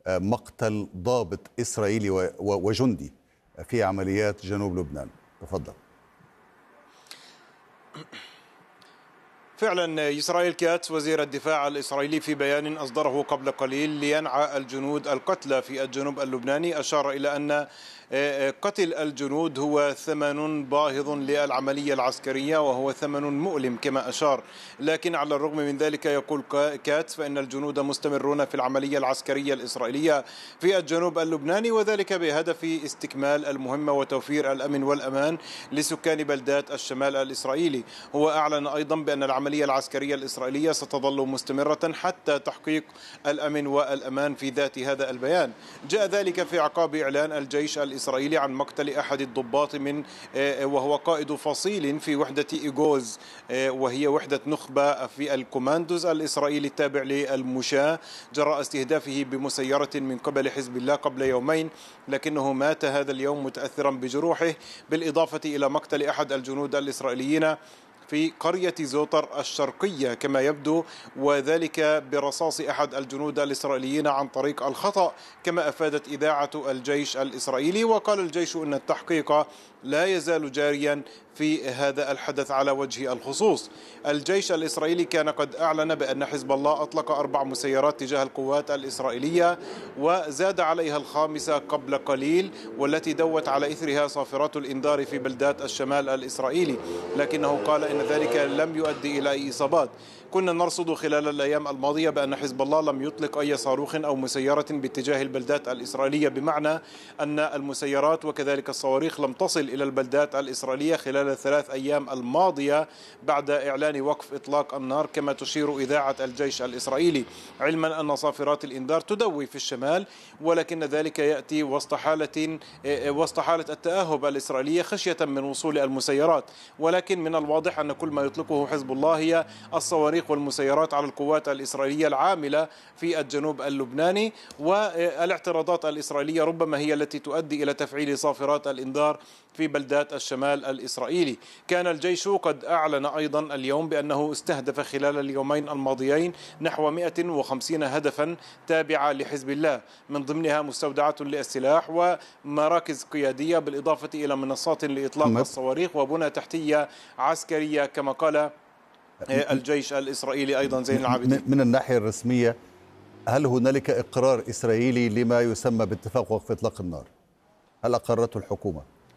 مقتل ضابط إسرائيلي وجندي في عمليات جنوب لبنان. تفضل. فعلا إسرائيل كاتس وزير الدفاع الإسرائيلي في بيان أصدره قبل قليل لينعى الجنود القتلى في الجنوب اللبناني أشار إلى أن قتل الجنود هو ثمن باهظ للعملية العسكرية، وهو ثمن مؤلم كما أشار. لكن على الرغم من ذلك يقول كاتس فإن الجنود مستمرون في العملية العسكرية الإسرائيلية في الجنوب اللبناني، وذلك بهدف استكمال المهمة وتوفير الأمن والأمان لسكان بلدات الشمال الإسرائيلي. هو أعلن أيضا بأن العملية العسكرية الإسرائيلية ستظل مستمرة حتى تحقيق الأمن والأمان في ذات هذا البيان. جاء ذلك في أعقاب إعلان الجيش الإسرائيلي عن مقتل أحد الضباط وهو قائد فصيل في وحدة إيغوز، وهي وحدة نخبة في الكوماندوز الإسرائيلي التابع للمشاة، جراء استهدافه بمسيرة من قبل حزب الله قبل يومين، لكنه مات هذا اليوم متأثرا بجروحه، بالإضافة إلى مقتل أحد الجنود الإسرائيليين في قرية زوتر الشرقية كما يبدو، وذلك برصاص أحد الجنود الإسرائيليين عن طريق الخطأ كما أفادت إذاعة الجيش الإسرائيلي. وقال الجيش أن التحقيق لا يزال جاريا في هذا الحدث على وجه الخصوص. الجيش الإسرائيلي كان قد أعلن بأن حزب الله أطلق 4 مسيرات تجاه القوات الإسرائيلية، وزاد عليها الخامسة قبل قليل، والتي دوت على إثرها صافرات الإنذار في بلدات الشمال الإسرائيلي، لكنه قال إن ذلك لم يؤدي إلى أي إصابات. كنا نرصد خلال الأيام الماضية بأن حزب الله لم يطلق أي صاروخ أو مسيرة باتجاه البلدات الإسرائيلية، بمعنى أن المسيرات وكذلك الصواريخ لم تصل إلى البلدات الإسرائيلية خلال ال3 أيام الماضية بعد إعلان وقف إطلاق النار كما تشير إذاعة الجيش الإسرائيلي، علما أن صافرات الإنذار تدوي في الشمال، ولكن ذلك يأتي وسط حالة التأهب الإسرائيلية خشية من وصول المسيرات. ولكن من الواضح أن كل ما يطلقه حزب الله هي الصواريخ والمسيرات على القوات الإسرائيلية العاملة في الجنوب اللبناني، والاعتراضات الإسرائيلية ربما هي التي تؤدي إلى تفعيل صافرات الإنذار في بلدات الشمال الإسرائيلي. كان الجيش قد أعلن أيضا اليوم بأنه استهدف خلال اليومين الماضيين نحو 150 هدفا تابعة لحزب الله، من ضمنها مستودعات للسلاح ومراكز قيادية، بالإضافة إلى منصات لإطلاق الصواريخ وبنى تحتية عسكرية كما قال الجيش الإسرائيلي أيضا. زين العابدين، من الناحية الرسمية هل هنالك إقرار إسرائيلي لما يسمى باتفاق وقف إطلاق النار؟ هل أقرته الحكومة؟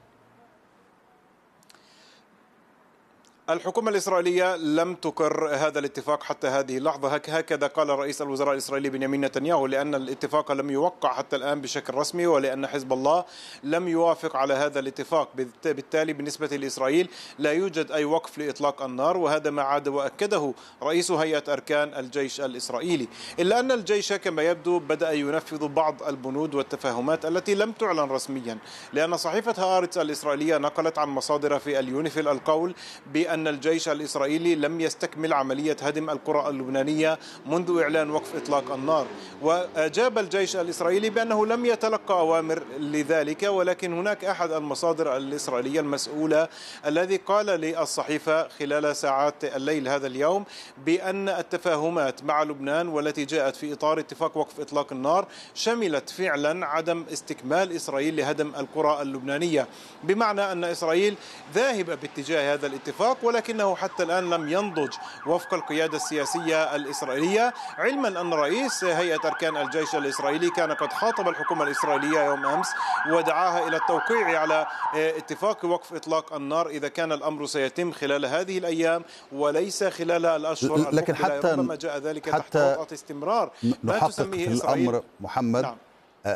الحكومة الإسرائيلية لم تقر هذا الاتفاق حتى هذه اللحظة، هكذا قال رئيس الوزراء الإسرائيلي بنيامين نتنياهو، لأن الاتفاق لم يوقع حتى الآن بشكل رسمي، ولأن حزب الله لم يوافق على هذا الاتفاق. بالتالي بالنسبة لإسرائيل لا يوجد أي وقف لإطلاق النار، وهذا ما عاد وأكده رئيس هيئة أركان الجيش الإسرائيلي. إلا أن الجيش كما يبدو بدأ ينفذ بعض البنود والتفاهمات التي لم تعلن رسميا، لأن صحيفة هآرتس الإسرائيلية نقلت عن مصادر في اليونيفيل القول بأن الجيش الإسرائيلي لم يستكمل عملية هدم القرى اللبنانية منذ إعلان وقف إطلاق النار. وأجاب الجيش الإسرائيلي بأنه لم يتلقى أوامر لذلك، ولكن هناك أحد المصادر الإسرائيلية المسؤولة الذي قال للصحيفة خلال ساعات الليل هذا اليوم بأن التفاهمات مع لبنان والتي جاءت في إطار اتفاق وقف إطلاق النار شملت فعلا عدم استكمال إسرائيل لهدم القرى اللبنانية، بمعنى أن إسرائيل ذاهبة باتجاه هذا الاتفاق، ولكنه حتى الآن لم ينضج وفق القيادة السياسية الإسرائيلية، علما أن رئيس هيئة أركان الجيش الإسرائيلي كان قد خاطب الحكومة الإسرائيلية يوم أمس ودعاها إلى التوقيع على اتفاق وقف إطلاق النار إذا كان الأمر سيتم خلال هذه الأيام وليس خلال الأشهر لكن المقبلة. ربما جاء ذلك تحت وطأة استمرار ما تسميه في إسرائيل. الأمر محمد، نعم.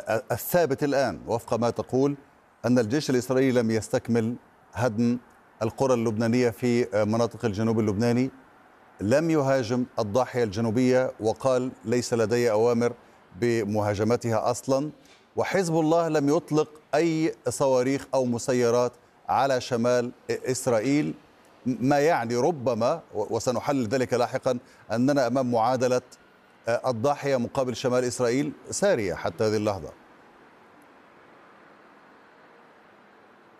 الثابت الآن وفق ما تقول أن الجيش الإسرائيلي لم يستكمل هدم القرى اللبنانية في مناطق الجنوب اللبناني، لم يهاجم الضاحية الجنوبية وقال ليس لدي أوامر بمهاجمتها أصلا، وحزب الله لم يطلق أي صواريخ أو مسيرات على شمال إسرائيل، ما يعني ربما وسنحلل ذلك لاحقا أننا أمام معادلة الضاحية مقابل شمال إسرائيل سارية حتى هذه اللحظة.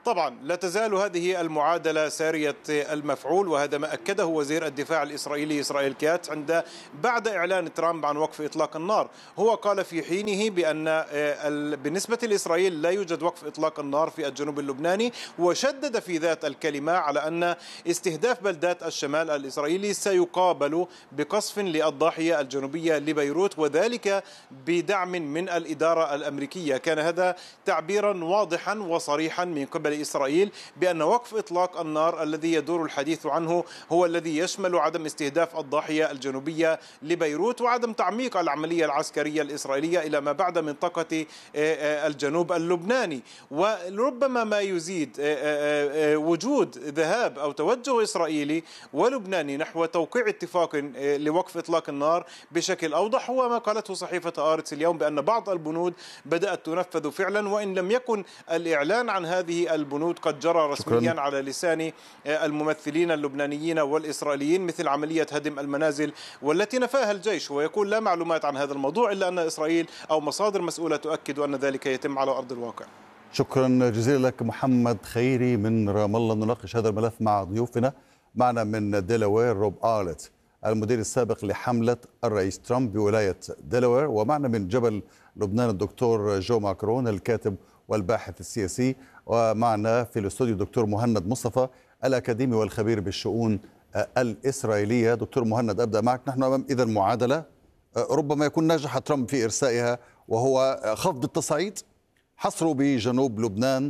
طبعا لا تزال هذه المعادلة سارية المفعول، وهذا ما أكده وزير الدفاع الإسرائيلي إسرائيل كاتس بعد إعلان ترامب عن وقف إطلاق النار. هو قال في حينه بأن بالنسبة لإسرائيل لا يوجد وقف إطلاق النار في الجنوب اللبناني، وشدد في ذات الكلمة على أن استهداف بلدات الشمال الإسرائيلي سيقابل بقصف للضاحية الجنوبية لبيروت، وذلك بدعم من الإدارة الأمريكية. كان هذا تعبيرا واضحا وصريحا من قبل إسرائيل بأن وقف إطلاق النار الذي يدور الحديث عنه هو الذي يشمل عدم استهداف الضاحية الجنوبية لبيروت وعدم تعميق العملية العسكرية الإسرائيلية إلى ما بعد منطقة الجنوب اللبناني. وربما ما يزيد وجود ذهاب أو توجه إسرائيلي ولبناني نحو توقيع اتفاق لوقف إطلاق النار بشكل أوضح هو ما قالته صحيفة آرتس اليوم بأن بعض البنود بدأت تنفذ فعلا، وإن لم يكن الإعلان عن هذه البنود قد جرى رسميا على لسان الممثلين اللبنانيين والإسرائيليين، مثل عملية هدم المنازل والتي نفاها الجيش ويقول لا معلومات عن هذا الموضوع إلا أن إسرائيل أو مصادر مسؤولة تؤكد أن ذلك يتم على أرض الواقع. شكرا جزيلا لك محمد خيري من رام الله. نناقش هذا الملف مع ضيوفنا. معنا من ديلاوير روب آرلت المدير السابق لحملة الرئيس ترامب بولاية ديلاوير، ومعنا من جبل لبنان الدكتور جو ماكرون الكاتب والباحث السياسي، ومعنا في الاستوديو الدكتور مهند مصطفى الأكاديمي والخبير بالشؤون الإسرائيلية. دكتور مهند، أبدأ معك. نحن أمام إذن معادلة ربما يكون نجح ترامب في إرسائها، وهو خفض التصعيد، حصره بجنوب لبنان،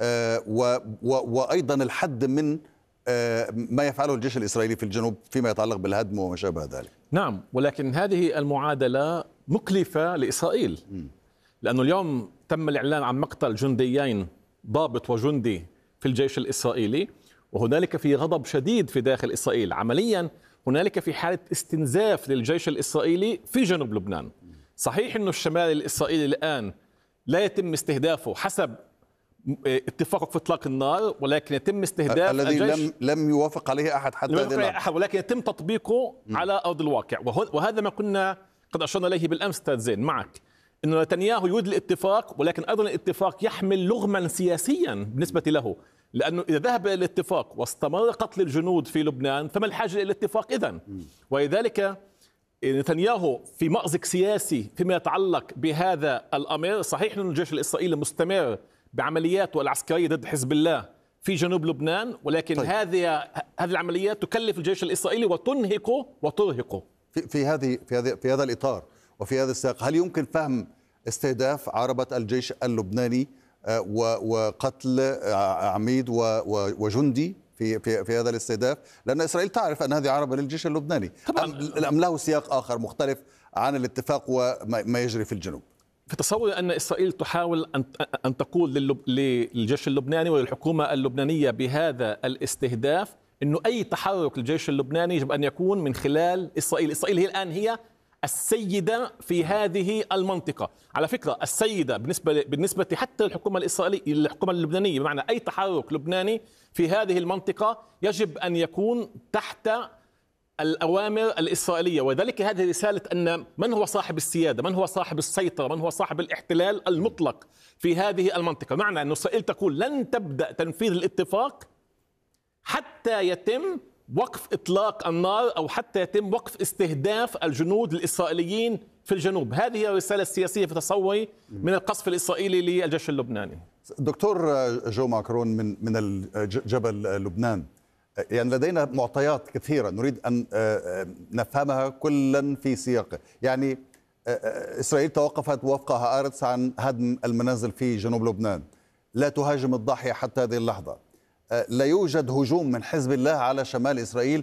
وأيضا الحد من ما يفعله الجيش الإسرائيلي في الجنوب فيما يتعلق بالهدم وما شابه ذلك. نعم، ولكن هذه المعادلة مكلفة لإسرائيل، لأنه اليوم تم الإعلان عن مقتل جنديين، ضابط وجندي في الجيش الإسرائيلي، وهنالك في غضب شديد في داخل إسرائيل. عمليا هنالك في حالة استنزاف للجيش الإسرائيلي في جنوب لبنان. صحيح أنه الشمال الإسرائيلي الآن لا يتم استهدافه حسب اتفاق وقف اطلاق النار، ولكن يتم استهداف الذي لم يوافق عليه احد حتى هذه اللحظه، ولكن يتم تطبيقه على ارض الواقع. وهذا ما كنا قد اشرنا اليه بالامس استاذ زين معك، انه نتنياهو يريد الاتفاق، ولكن ايضا الاتفاق يحمل لغما سياسيا بالنسبه له، لانه اذا ذهب الى الاتفاق واستمر قتل الجنود في لبنان فما الحاجه الى الاتفاق اذن؟ ولذلك نتنياهو في مأزق سياسي فيما يتعلق بهذا الامر. صحيح ان الجيش الاسرائيلي مستمر بعملياته العسكرية ضد حزب الله في جنوب لبنان، ولكن طيب. هذه العمليات تكلف الجيش الإسرائيلي وتنهكه وترهقه. في هذا الإطار وفي هذا السياق، هل يمكن فهم استهداف عربة الجيش اللبناني وقتل عميد وجندي في هذا الاستهداف؟ لأن إسرائيل تعرف أن هذه عربة للجيش اللبناني، أم له سياق آخر مختلف عن الاتفاق وما يجري في الجنوب؟ في تصوري أن إسرائيل تحاول أن تقول للجيش اللبناني وللحكومة اللبنانية بهذا الاستهداف أنه أي تحرك للجيش اللبناني يجب أن يكون من خلال إسرائيل. إسرائيل هي الآن هي السيدة في هذه المنطقة. على فكرة السيدة بالنسبة حتى للحكومة الإسرائيلية، الحكومة اللبنانية، بمعنى أي تحرك لبناني في هذه المنطقة يجب أن يكون تحت الأوامر الإسرائيلية. وذلك هذه رسالة أن من هو صاحب السيادة، من هو صاحب السيطرة، من هو صاحب الاحتلال المطلق في هذه المنطقة. معنى أن إسرائيل تقول لن تبدأ تنفيذ الاتفاق حتى يتم وقف إطلاق النار أو حتى يتم وقف استهداف الجنود الإسرائيليين في الجنوب. هذه هي الرسالة السياسية في تصوري من القصف الإسرائيلي للجيش اللبناني. دكتور جو ماكرون من جبل لبنان، يعني لدينا معطيات كثيرة نريد أن نفهمها كلا في سياقه. يعني إسرائيل توقفت وفق آرتس عن هدم المنازل في جنوب لبنان، لا تهاجم الضاحية حتى هذه اللحظة، لا يوجد هجوم من حزب الله على شمال إسرائيل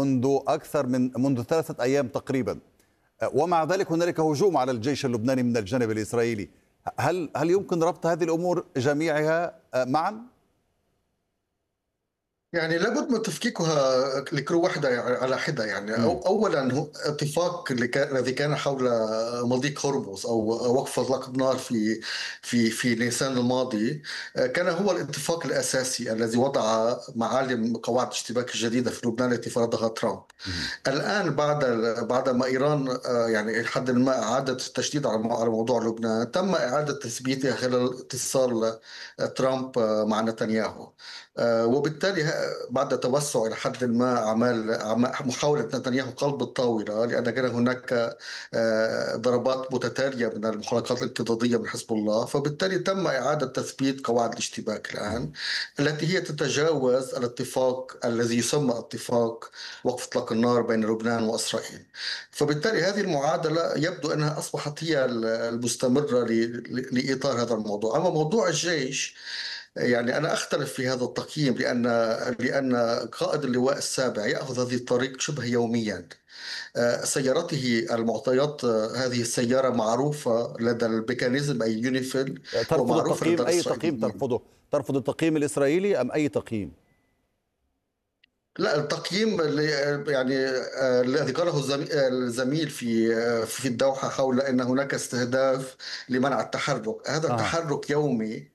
منذ 3 أيام تقريبا، ومع ذلك هنالك هجوم على الجيش اللبناني من الجانب الإسرائيلي. هل يمكن ربط هذه الأمور جميعها معا؟ يعني لابد من تفكيكها لكرو واحدة على حدة. يعني أولا هو اتفاق الذي كان حول مضيق هرمز أو وقف إطلاق النار في نيسان الماضي، كان هو الاتفاق الأساسي الذي وضع معالم قواعد الاشتباك الجديدة في لبنان التي فرضها ترامب. الآن بعد ما إيران يعني لحد ما أعادت التشديد على موضوع لبنان، تم إعادة تثبيتها خلال اتصال ترامب مع نتنياهو. وبالتالي بعد توسع إلى حد ما محاولة نتنياهو قلب الطاولة، لأن كان هناك ضربات متتالية من المحركات الانقضاضية من حزب الله، فبالتالي تم إعادة تثبيت قواعد الاشتباك الآن التي هي تتجاوز الاتفاق الذي يسمى اتفاق وقف إطلاق النار بين لبنان وإسرائيل. فبالتالي هذه المعادلة يبدو أنها أصبحت هي المستمرة لإطار هذا الموضوع. أما موضوع الجيش، يعني أنا أختلف في هذا التقييم، لأن قائد اللواء السابع يأخذ هذه الطريق شبه يوميا. سيارته المعطيات، هذه السيارة معروفة لدى الميكانيزم أي يونيفيل، ترفض ومعروفة لدى التقييم؟ أي تقييم الإسرائيليين. ترفضه؟ ترفض التقييم الإسرائيلي أم أي تقييم؟ لا، التقييم يعني الذي قاله الزميل في الدوحة حول أن هناك استهداف لمنع التحرك، هذا التحرك يومي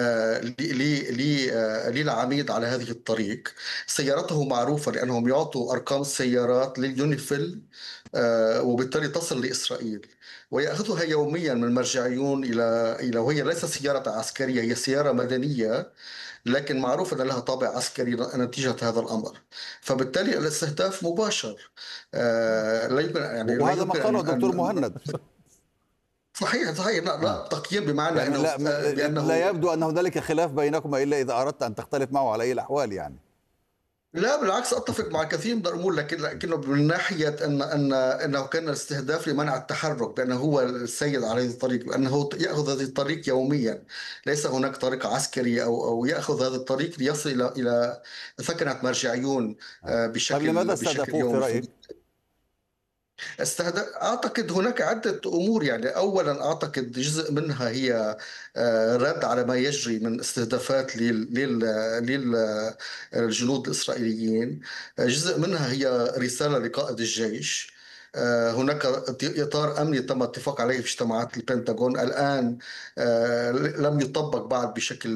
للعميد على هذه الطريق. سيارته معروفة لأنهم يعطوا أرقام السيارات لليونيفيل، وبالتالي تصل لإسرائيل ويأخذها يوميا من مرجعيون إلى وهي ليست سيارة عسكرية، هي سيارة مدنية، لكن معروف أن لها طابع عسكري نتيجة هذا الأمر. فبالتالي الاستهداف مباشر. لا يمكن، يعني لا وهذا ما يمكن قاله دكتور مهند. صحيح صحيح. لا تقييم بمعنى يعني أنه لا، لا بأنه يبدو أن هنالك خلاف بينكما إلا إذا أردت أن تختلف معه على أي الأحوال يعني. لا، بالعكس، اتفق مع كثير من الامور، لكنه من ناحيه انه كان الاستهداف لمنع التحرك، بانه هو السيد على هذه الطريق، بانه ياخذ هذه الطريق يوميا. ليس هناك طريق عسكري او ياخذ هذا الطريق ليصل الى ثكنه مرجعيون طيب لماذا بشكل استهدفوه في يومي. رأيك؟ أعتقد هناك عدة أمور. يعني أولا أعتقد جزء منها هي رد على ما يجري من استهدافات للجنود الإسرائيليين. جزء منها هي رسالة لقائد الجيش. هناك إطار أمني تم الاتفاق عليه في اجتماعات البنتاغون الآن، لم يطبق بعد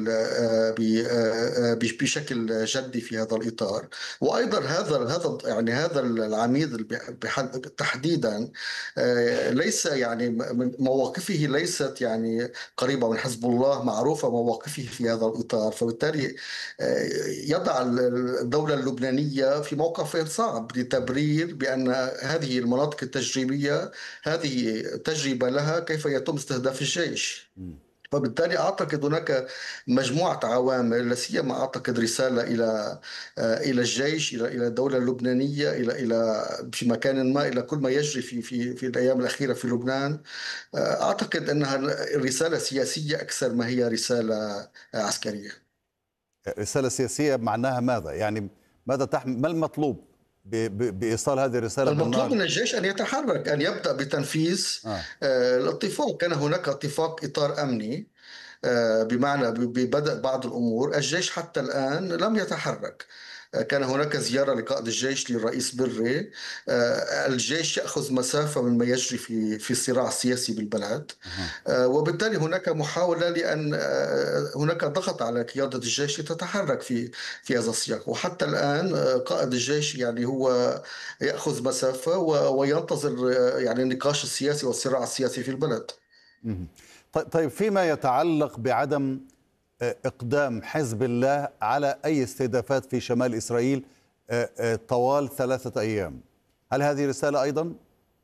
بشكل جدي في هذا الإطار. وأيضا يعني هذا العميد تحديدا ليس يعني مواقفه ليست يعني قريبة من حزب الله، معروفة مواقفه في هذا الإطار. فبالتالي يضع الدولة اللبنانية في موقف صعب لتبرير بأن هذه المناطق التجريبية هذه تجربة لها كيف يتم استهداف الجيش. فبالتالي أعتقد هناك مجموعة عوامل، لا سيما أعتقد رسالة إلى الجيش، إلى الدولة اللبنانية، إلى في مكان ما، إلى كل ما يجري في الأيام الأخيرة في لبنان. أعتقد أنها رسالة سياسية أكثر ما هي رسالة عسكرية. رسالة سياسية معناها ماذا؟ يعني ماذا تحمل؟ ما المطلوب بإيصال هذه الرسالة المطلوب بالنار؟ من الجيش أن يتحرك، أن يبدأ بتنفيذ الاتفاق. كان هناك اتفاق إطار أمني، بمعنى ببدء بعض الأمور. الجيش حتى الآن لم يتحرك. كان هناك زيارة لقائد الجيش للرئيس بري. الجيش يأخذ مسافة مما يجري في الصراع السياسي بالبلد. وبالتالي هناك محاولة لأن هناك ضغط على قيادة الجيش لتتحرك في هذا السياق. وحتى الآن قائد الجيش يعني هو يأخذ مسافة وينتظر يعني النقاش السياسي والصراع السياسي في البلد. طيب فيما يتعلق بعدم إقدام حزب الله على أي استهدافات في شمال إسرائيل طوال 3 أيام، هل هذه رسالة أيضا؟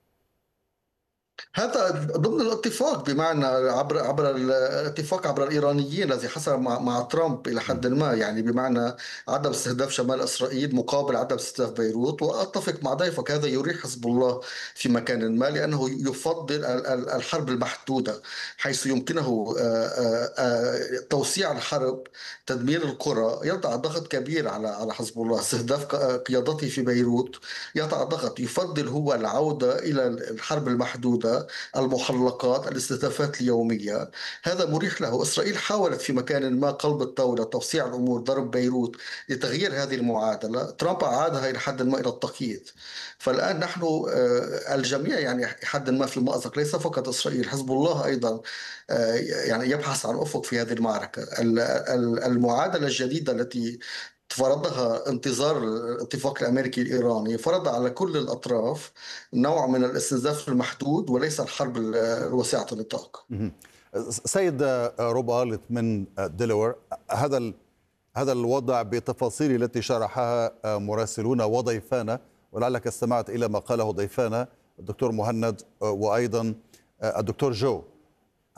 هذا ضمن الاتفاق، بمعنى عبر الاتفاق عبر الإيرانيين الذي حصل مع ترامب إلى حد ما، يعني بمعنى عدم استهداف شمال إسرائيل مقابل عدم استهداف بيروت. وأتفق مع ضيفك، هذا يريح حزب الله في مكان ما، لأنه يفضل الحرب المحدودة، حيث يمكنه توسيع الحرب، تدمير القرى، يضع ضغط كبير على حزب الله. استهداف قيادته في بيروت يضع ضغط. يفضل هو العودة إلى الحرب المحدودة الموجودة، المحلقات، الاستهدافات اليومية. هذا مريح له. إسرائيل حاولت في مكان ما قلب الطاولة، توسيع الأمور، ضرب بيروت، لتغيير هذه المعادلة. ترامب أعادها إلى حد ما إلى التقييد. فالآن نحن الجميع يعني حد ما في مأزق، ليس فقط إسرائيل، حزب الله أيضا يعني يبحث عن أفق في هذه المعركة. المعادلة الجديدة التي فرضها انتظار الاتفاق الأمريكي الإيراني فرض على كل الأطراف نوع من الاستنزاف المحدود وليس الحرب الواسعة النطاق. سيد روب آلت من ديلوير، هذا الوضع بتفاصيل التي شرحها مراسلون وضيفانا، ولعلك استمعت إلى ما قاله ضيفانا الدكتور مهند وأيضا الدكتور جو